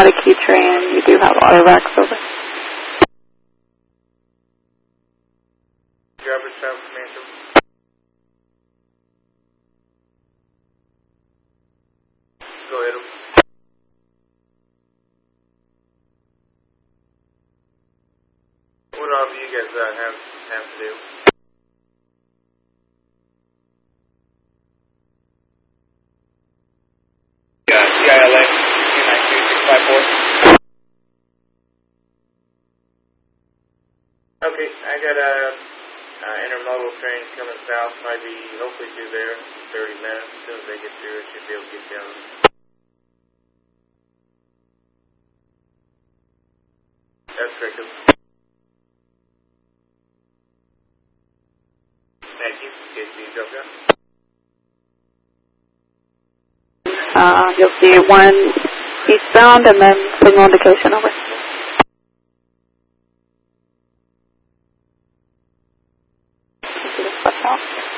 not a key train. You do have auto racks over. Driver Travis Mansion. Go ahead. What all do you guys have to do? CILA 293654. Okay, I got a intermodal train coming south. Might be hopefully through there in 30 minutes. As soon as they get through, it should be able to get down. That's correct. Thank you. KC, drop down. You'll see one eastbound and then signal indication over. Watch out.